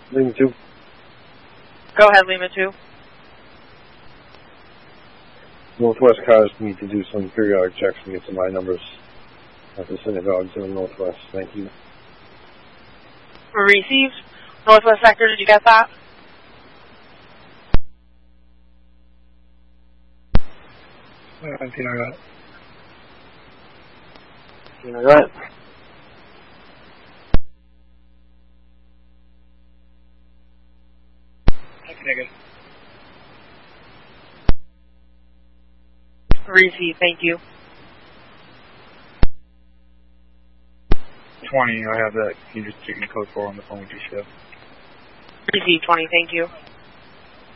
Lima 2. Go ahead, Lima 2. Northwest cars need to do some periodic checks and get some eye numbers at the synagogues in the Northwest. Thank you. Received. Northwest sector, did you get that? I think I got it. I got it. Negative. Received, thank you. 20, I have that. You just take me code 4 on the phone with your shift. Received, 20, thank you.